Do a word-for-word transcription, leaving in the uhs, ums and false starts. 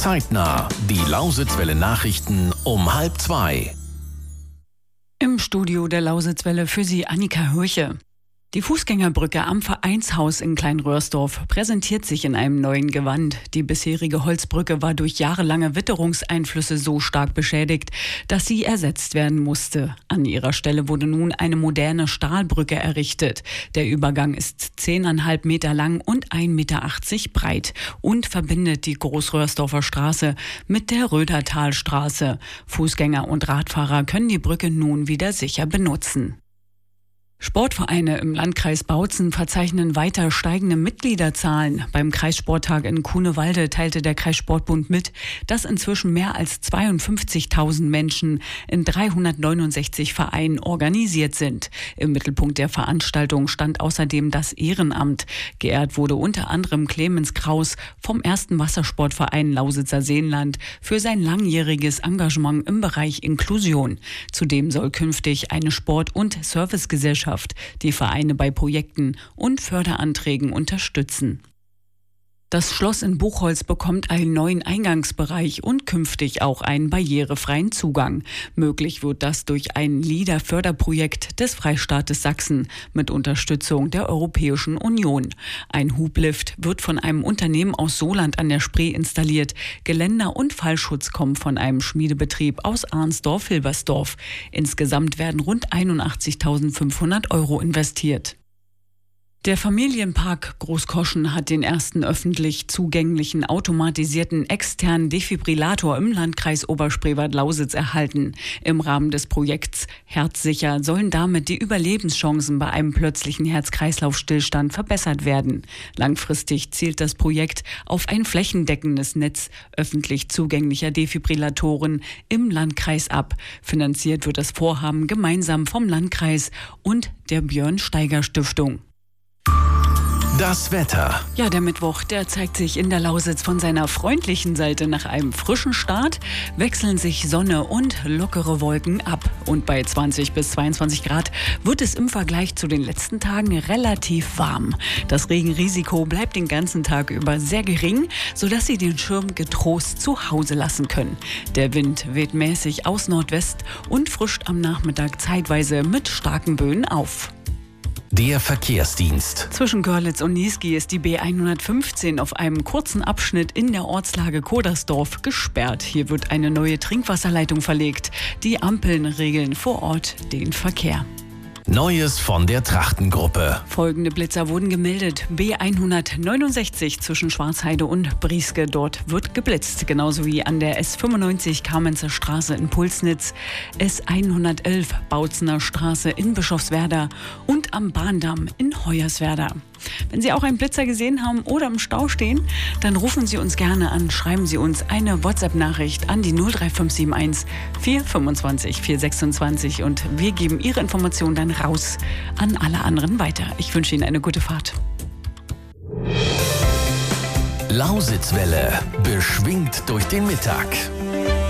Zeitnah, die Lausitzwelle Nachrichten um halb zwei. Im Studio der Lausitzwelle für Sie Annika Hürche. Die Fußgängerbrücke am Vereinshaus in Kleinröhrsdorf präsentiert sich in einem neuen Gewand. Die bisherige Holzbrücke war durch jahrelange Witterungseinflüsse so stark beschädigt, dass sie ersetzt werden musste. An ihrer Stelle wurde nun eine moderne Stahlbrücke errichtet. Der Übergang ist zehn Komma fünf Meter lang und ein Meter achtzig breit und verbindet die Großröhrsdorfer Straße mit der Rödertalstraße. Fußgänger und Radfahrer können die Brücke nun wieder sicher benutzen. Sportvereine im Landkreis Bautzen verzeichnen weiter steigende Mitgliederzahlen. Beim Kreissporttag in Kunewalde teilte der Kreissportbund mit, dass inzwischen mehr als zweiundfünfzigtausend Menschen in dreihundertneunundsechzig Vereinen organisiert sind. Im Mittelpunkt der Veranstaltung stand außerdem das Ehrenamt. Geehrt wurde unter anderem Clemens Kraus vom ersten Wassersportverein Lausitzer Seenland für sein langjähriges Engagement im Bereich Inklusion. Zudem soll künftig eine Sport- und Servicegesellschaft die Vereine bei Projekten und Förderanträgen unterstützen. Das Schloss in Buchholz bekommt einen neuen Eingangsbereich und künftig auch einen barrierefreien Zugang. Möglich wird das durch ein LEADER-Förderprojekt des Freistaates Sachsen mit Unterstützung der Europäischen Union. Ein Hublift wird von einem Unternehmen aus Soland an der Spree installiert. Geländer und Fallschutz kommen von einem Schmiedebetrieb aus Arnsdorf-Hilbersdorf. Insgesamt werden rund einundachtzigtausendfünfhundert Euro investiert. Der Familienpark Großkoschen hat den ersten öffentlich zugänglichen automatisierten externen Defibrillator im Landkreis Oberspreewald-Lausitz erhalten. Im Rahmen des Projekts Herzsicher sollen damit die Überlebenschancen bei einem plötzlichen Herz-Kreislauf-Stillstand verbessert werden. Langfristig zielt das Projekt auf ein flächendeckendes Netz öffentlich zugänglicher Defibrillatoren im Landkreis ab. Finanziert wird das Vorhaben gemeinsam vom Landkreis und der Björn-Steiger-Stiftung. Das Wetter. Ja, der Mittwoch, der zeigt sich in der Lausitz von seiner freundlichen Seite. Nach einem frischen Start wechseln sich Sonne und lockere Wolken ab. Und bei zwanzig bis zweiundzwanzig Grad wird es im Vergleich zu den letzten Tagen relativ warm. Das Regenrisiko bleibt den ganzen Tag über sehr gering, sodass Sie den Schirm getrost zu Hause lassen können. Der Wind weht mäßig aus Nordwest und frischt am Nachmittag zeitweise mit starken Böen auf. Der Verkehrsdienst. Zwischen Görlitz und Niesky ist die B hundertfünfzehn auf einem kurzen Abschnitt in der Ortslage Kodersdorf gesperrt. Hier wird eine neue Trinkwasserleitung verlegt. Die Ampeln regeln vor Ort den Verkehr. Neues von der Trachtengruppe. Folgende Blitzer wurden gemeldet. B hundertneunundsechzig zwischen Schwarzheide und Brieske. Dort wird geblitzt. Genauso wie an der S fünfundneunzig Kamenzer Straße in Pulsnitz, S hundertelf Bautzener Straße in Bischofswerda und am Bahndamm in Hoyerswerda. Wenn Sie auch einen Blitzer gesehen haben oder im Stau stehen, dann rufen Sie uns gerne an. Schreiben Sie uns eine WhatsApp-Nachricht an die null drei fünf sieben eins vier fünfundzwanzig vier sechsundzwanzig und wir geben Ihre Informationen dann raus an alle anderen weiter. Ich wünsche Ihnen eine gute Fahrt. Lausitzwelle, beschwingt durch den Mittag.